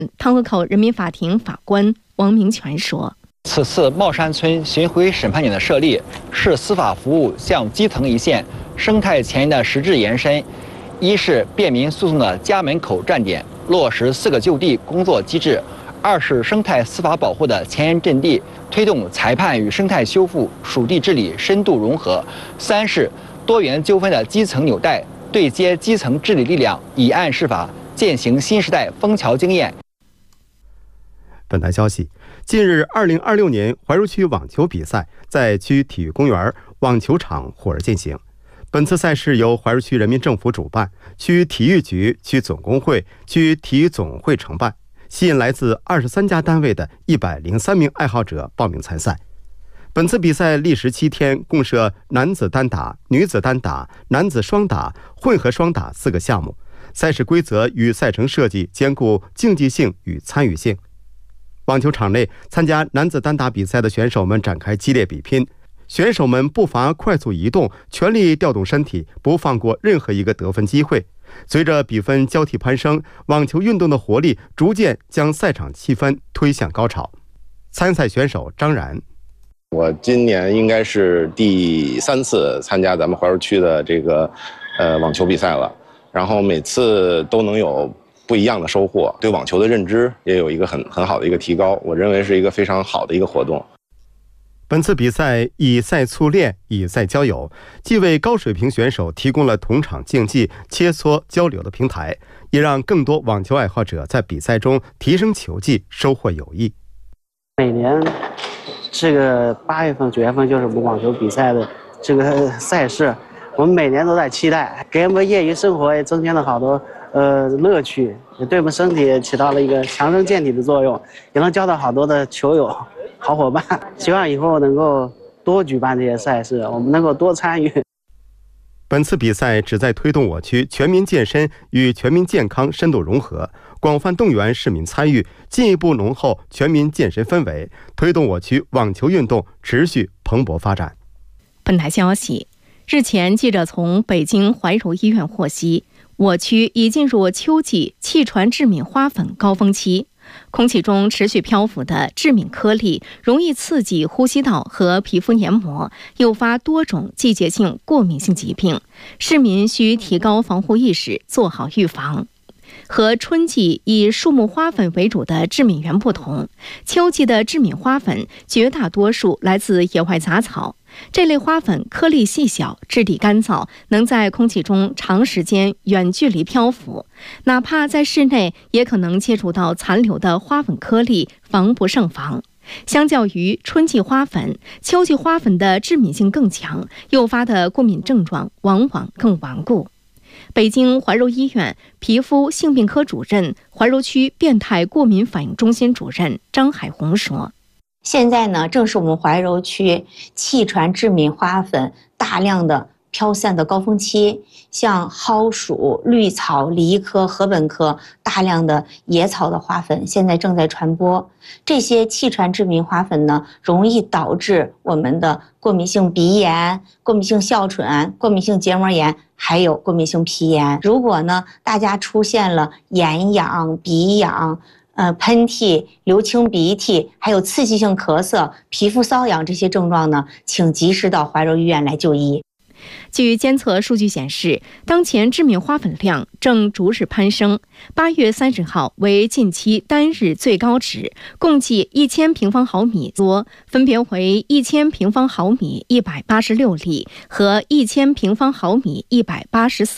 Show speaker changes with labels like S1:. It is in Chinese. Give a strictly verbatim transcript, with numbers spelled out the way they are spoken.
S1: 汤河口人民法庭法官王明全说：“
S2: 此次茂山村巡回审判点的设立，是司法服务向基层一线生态前沿的实质延伸。一是便民诉讼的家门口站点，落实四个就地工作机制；二是生态司法保护的前沿阵地，推动裁判与生态修复、属地治理深度融合；三是多元纠纷的基层纽带，对接基层治理力量，以案释法，践行新时代枫桥经验。”
S3: 本台消息，近日二零二六年怀柔区网球比赛在区体育公园网球场火热进行。本次赛事由怀柔区人民政府主办，区体育局、区总工会、区体育总会承办，吸引来自二十三家单位的一百零三名爱好者报名参赛。本次比赛历时七天，共设男子单打、女子单打、男子双打、混合双打四个项目。赛事规则与赛程设计兼顾竞技性与参与性。网球场内，参加男子单打比赛的选手们展开激烈比拼，选手们步伐快速移动，全力调动身体，不放过任何一个得分机会。随着比分交替攀升，网球运动的活力逐渐将赛场气氛推向高潮。参赛选手张然：“
S4: 我今年应该是第三次参加咱们怀柔区的这个呃网球比赛了，然后每次都能有不一样的收获，对网球的认知也有一个很很好的一个提高，我认为是一个非常好的一个活动。”
S3: 本次比赛以赛促练，以赛交友，既为高水平选手提供了同场竞技、切磋交流的平台，也让更多网球爱好者在比赛中提升球技，收获友谊。
S5: 每年这个八月份、九月份就是我们网球比赛的这个赛事，我们每年都在期待，给我们业余生活也增添了好多呃乐趣，也对我们身体起到了一个强身健体的作用，也能交到好多的球友、好伙伴。希望以后能够多举办这些赛事，我们能够多参与。
S3: 本次比赛旨在推动我区全民健身与全民健康深度融合，广泛动员市民参与，进一步浓厚全民健身氛围，推动我区网球运动持续蓬勃发展。
S1: 本台消息，日前记者从北京怀柔医院获悉，我区已进入秋季气传致敏花粉高峰期，空气中持续漂浮的致敏颗粒容易刺激呼吸道和皮肤黏膜，诱发多种季节性过敏性疾病，市民需提高防护意识，做好预防。和春季以树木花粉为主的致敏源不同，秋季的致敏花粉绝大多数来自野外杂草。这类花粉颗粒细小，质地干燥，能在空气中长时间远距离漂浮，哪怕在室内也可能接触到残留的花粉颗粒，防不胜防。相较于春季花粉，秋季花粉的致敏性更强，诱发的过敏症状往往更顽固。北京怀柔医院皮肤性病科主任、怀柔区变态过敏反应中心主任张海红说：“
S6: 现在呢，正是我们怀柔区气传致敏花粉大量的飘散的高峰期，像蒿属、绿草、梨科、禾本科大量的野草的花粉现在正在传播。这些气传致敏花粉呢，容易导致我们的过敏性鼻炎、过敏性哮喘、过敏性结膜炎，还有过敏性皮炎。如果呢，大家出现了眼痒、鼻痒、呃，喷嚏、流清鼻涕，还有刺激性咳嗽、皮肤瘙痒这些症状呢，请及时到怀柔医院来就医。”
S1: 据监测数据显示，当前致敏花粉量正逐日攀升。八月三十号为近期单日最高值，共计一千平方毫米多，分别为一千平方毫米一百八十六例和一千平方毫米一百八十四